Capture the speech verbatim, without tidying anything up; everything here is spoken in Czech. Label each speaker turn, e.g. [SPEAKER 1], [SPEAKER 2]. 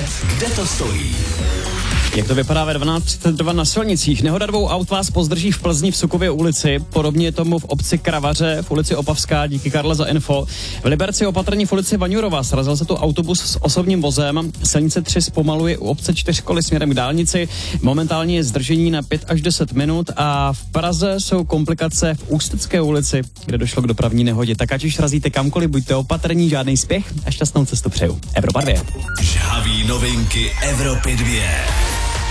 [SPEAKER 1] kde to stojí.
[SPEAKER 2] Jak to vypadá ve dvanáct třicet dva na silnicích? Nehoda dvou aut vás pozdrží v Plzni v Sukově ulici. Podobně je tomu v obci Kravaře, v ulici Opavská, díky Karle za info. V Liberci opatrní v ulici Vaňurova srazil se tu autobus s osobním vozem. Silnice tři zpomaluje u obce Čtyřkoly směrem k dálnici. Momentálně je zdržení na pět až deset minut a v Praze jsou komplikace v Ústecké ulici, kde došlo k dopravní nehodě. Tak ať už razíte kamkoliv, buďte opatrní, žádný spěch a šťastnou cestu přeju. Evropa dvě.
[SPEAKER 1] Žhavý novinky Evropy dvě.